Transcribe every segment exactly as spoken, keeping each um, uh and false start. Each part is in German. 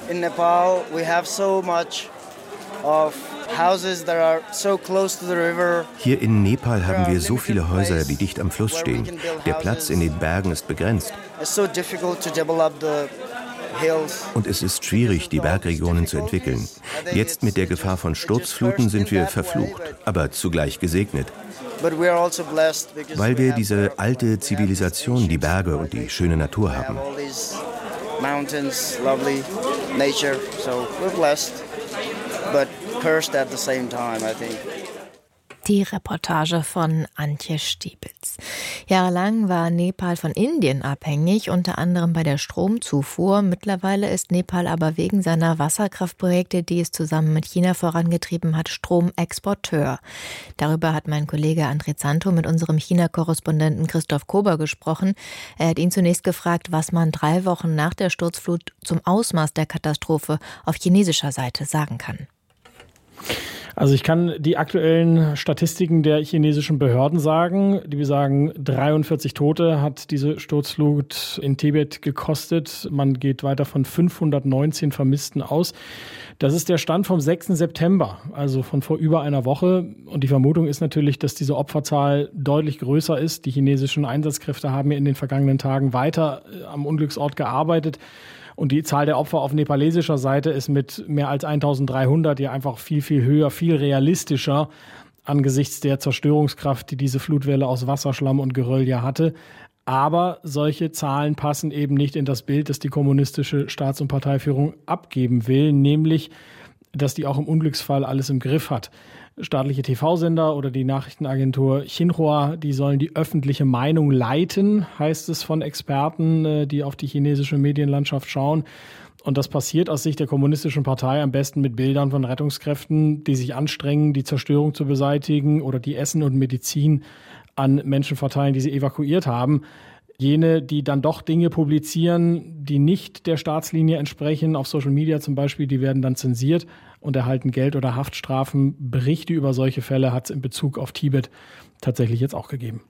In Nepal, we have so much of houses that are so close to the river. Hier in Nepal haben wir so viele Häuser, die dicht am Fluss stehen. Der Platz in den Bergen ist begrenzt. It's so difficult to develop the hills. Und es ist schwierig, die Bergregionen zu entwickeln. Jetzt mit der Gefahr von Sturzfluten sind wir verflucht, aber zugleich gesegnet. Weil wir diese alte Zivilisation, die Berge und die schöne Natur haben. Mountains, lovely nature, so we're blessed, but cursed at the same time, I think. Die Reportage von Antje Stiebitz. Jahrelang war Nepal von Indien abhängig, unter anderem bei der Stromzufuhr. Mittlerweile ist Nepal aber wegen seiner Wasserkraftprojekte, die es zusammen mit China vorangetrieben hat, Stromexporteur. Darüber hat mein Kollege André Zanto mit unserem China-Korrespondenten Christoph Kober gesprochen. Er hat ihn zunächst gefragt, was man drei Wochen nach der Sturzflut zum Ausmaß der Katastrophe auf chinesischer Seite sagen kann. Also ich kann die aktuellen Statistiken der chinesischen Behörden sagen, die besagen, dreiundvierzig Tote hat diese Sturzflut in Tibet gekostet. Man geht weiter von fünfhundertneunzehn Vermissten aus. Das ist der Stand vom sechsten September, also von vor über einer Woche. Und die Vermutung ist natürlich, dass diese Opferzahl deutlich größer ist. Die chinesischen Einsatzkräfte haben ja in den vergangenen Tagen weiter am Unglücksort gearbeitet. Und die Zahl der Opfer auf nepalesischer Seite ist mit mehr als eintausenddreihundert ja einfach viel, viel höher, viel realistischer angesichts der Zerstörungskraft, die diese Flutwelle aus Wasser, Schlamm und Geröll ja hatte. Aber solche Zahlen passen eben nicht in das Bild, das die kommunistische Staats- und Parteiführung abgeben will, nämlich, dass die auch im Unglücksfall alles im Griff hat. Staatliche T V-Sender oder die Nachrichtenagentur Xinhua, die sollen die öffentliche Meinung leiten, heißt es von Experten, die auf die chinesische Medienlandschaft schauen. Und das passiert aus Sicht der kommunistischen Partei am besten mit Bildern von Rettungskräften, die sich anstrengen, die Zerstörung zu beseitigen oder die Essen und Medizin an Menschen verteilen, die sie evakuiert haben. Jene, die dann doch Dinge publizieren, die nicht der Staatslinie entsprechen, auf Social Media zum Beispiel, die werden dann zensiert und erhalten Geld oder Haftstrafen. Berichte über solche Fälle hat es in Bezug auf Tibet tatsächlich jetzt auch gegeben.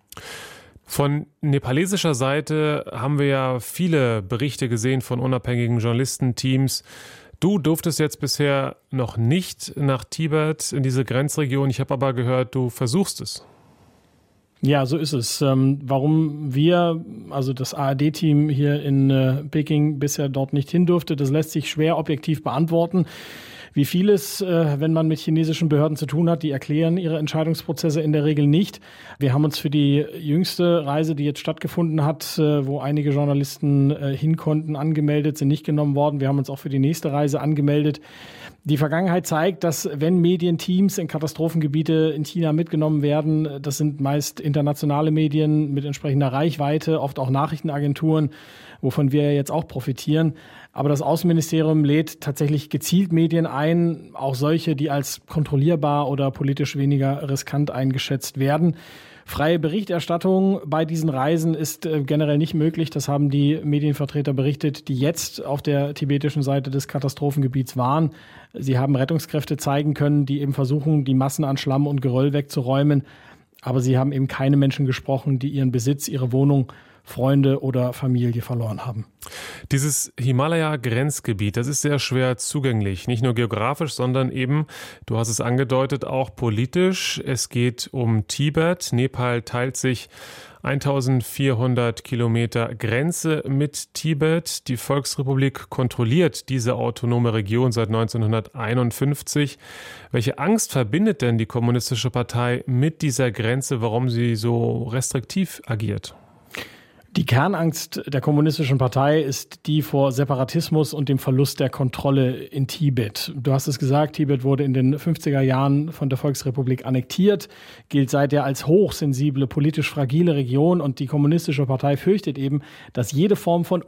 Von nepalesischer Seite haben wir ja viele Berichte gesehen von unabhängigen Journalistenteams. Du durftest jetzt bisher noch nicht nach Tibet in diese Grenzregion. Ich habe aber gehört, du versuchst es. Ja, so ist es. Ähm, warum wir, also das A R D-Team hier in äh, Peking bisher dort nicht hin durfte, das lässt sich schwer objektiv beantworten. Wie vieles, äh, wenn man mit chinesischen Behörden zu tun hat, die erklären ihre Entscheidungsprozesse in der Regel nicht. Wir haben uns für die jüngste Reise, die jetzt stattgefunden hat, äh, wo einige Journalisten äh, hin konnten, angemeldet, sind nicht genommen worden. Wir haben uns auch für die nächste Reise angemeldet. Die Vergangenheit zeigt, dass wenn Medienteams in Katastrophengebiete in China mitgenommen werden, das sind meist internationale Medien mit entsprechender Reichweite, oft auch Nachrichtenagenturen, wovon wir ja jetzt auch profitieren. Aber das Außenministerium lädt tatsächlich gezielt Medien ein, auch solche, die als kontrollierbar oder politisch weniger riskant eingeschätzt werden. Freie Berichterstattung bei diesen Reisen ist äh, generell nicht möglich. Das haben die Medienvertreter berichtet, die jetzt auf der tibetischen Seite des Katastrophengebiets waren. Sie haben Rettungskräfte zeigen können, die eben versuchen, die Massen an Schlamm und Geröll wegzuräumen. Aber sie haben eben keine Menschen gesprochen, die ihren Besitz, ihre Wohnung, Freunde oder Familie verloren haben. Dieses Himalaya-Grenzgebiet, das ist sehr schwer zugänglich, nicht nur geografisch, sondern eben, du hast es angedeutet, auch politisch. Es geht um Tibet. Nepal teilt sich eintausendvierhundert Kilometer Grenze mit Tibet. Die Volksrepublik kontrolliert diese autonome Region seit neunzehnhunderteinundfünfzig. Welche Angst verbindet denn die Kommunistische Partei mit dieser Grenze, warum sie so restriktiv agiert? Die Kernangst der Kommunistischen Partei ist die vor Separatismus und dem Verlust der Kontrolle in Tibet. Du hast es gesagt, Tibet wurde in den fünfziger Jahren von der Volksrepublik annektiert, gilt seither als hochsensible, politisch fragile Region und die Kommunistische Partei fürchtet eben, dass jede Form von